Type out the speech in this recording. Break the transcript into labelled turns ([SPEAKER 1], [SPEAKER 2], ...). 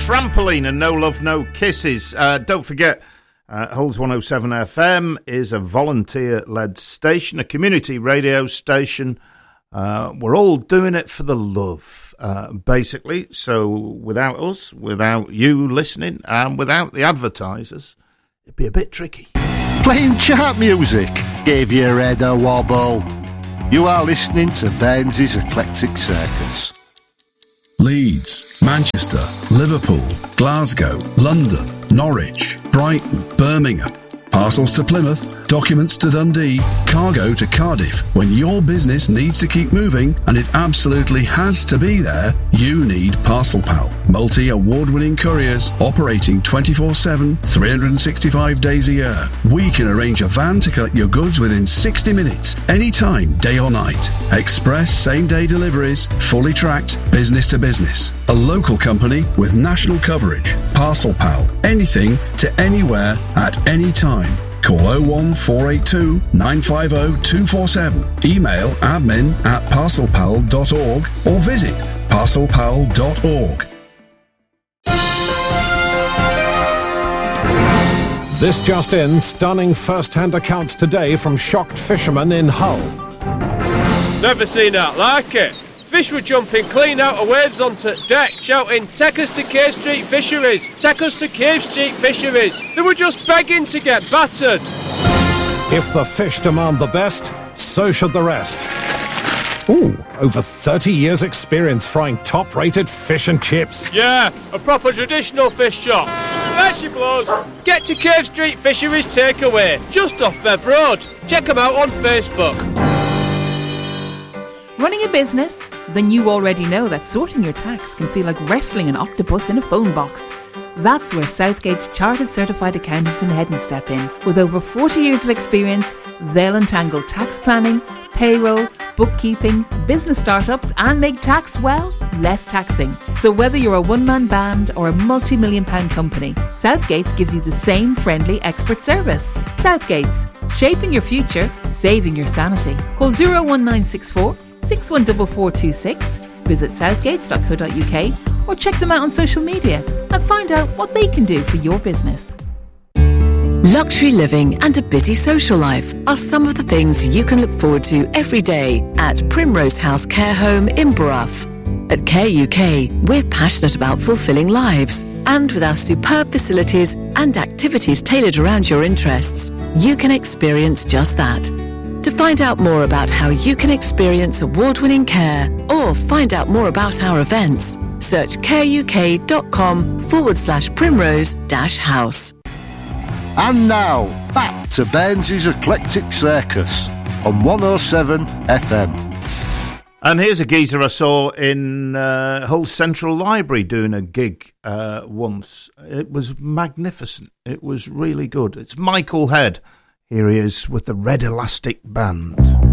[SPEAKER 1] Trampoline and No Love, No Kisses. Don't forget, Hull's 107 FM is a volunteer-led station, a community radio station. We're all doing it for the love, basically. So without us, without you listening, and without the advertisers, it'd be a bit tricky.
[SPEAKER 2] Playing chart music gave your head a wobble. You are listening to Burns' Eclectic Circus.
[SPEAKER 3] Leeds, Manchester, Liverpool, Glasgow, London, Norwich, Brighton, Birmingham. Parcels to Plymouth, documents to Dundee, cargo to Cardiff. When your business needs to keep moving, and it absolutely has to be there, you need Parcel Pal. Multi-award-winning couriers operating 24/7, 365 days a year. We can arrange a van to collect your goods within 60 minutes, anytime, day or night. Express same-day deliveries, fully tracked, business to business. A local company with national coverage. Parcel Pal. Anything to anywhere at any time. Call 01482 950 247. Email admin@parcelpal.org or visit parcelpal.org.
[SPEAKER 4] This just in, stunning first-hand accounts today from shocked fishermen in Hull.
[SPEAKER 5] Never seen that like it. Fish were jumping clean out of waves onto deck, shouting, "Take us to Cave Street Fisheries! Take us to Cave Street Fisheries!" They were just begging to get battered.
[SPEAKER 4] If the fish demand the best, so should the rest. Ooh, over 30 years experience frying top-rated fish and chips.
[SPEAKER 5] Yeah, a proper traditional fish shop. There she blows. Get to Cave Street Fisheries Takeaway, just off Bev Road. Check them out on Facebook.
[SPEAKER 6] Running a business? Then you already know that sorting your tax can feel like wrestling an octopus in a phone box. That's where Southgate's Chartered Certified Accountants in Hedden step in. With over 40 years of experience, they'll untangle tax planning, payroll, bookkeeping, business startups, and make tax, well, less taxing. So whether you're a one-man band or a multi-million-pound company, Southgate's gives you the same friendly expert service. Southgate's, shaping your future, saving your sanity. Call 01964 614426, visit southgates.co.uk or check them out on social media and find out what they can do for your business.
[SPEAKER 7] Luxury living and a busy social life are some of the things you can look forward to every day at Primrose House Care Home in Brough. At Care UK, we're passionate about fulfilling lives, and with our superb facilities and activities tailored around your interests, you can experience just that. To find out more about how you can experience award-winning care or find out more about our events, search careuk.com/primrose-house.
[SPEAKER 2] And now, back to Burns' Eclectic Circus on 107 FM.
[SPEAKER 1] And here's a geezer I saw in Hull Central Library doing a gig once. It was magnificent. It was really good. It's Michael Head. Here he is with the Red Elastic Band.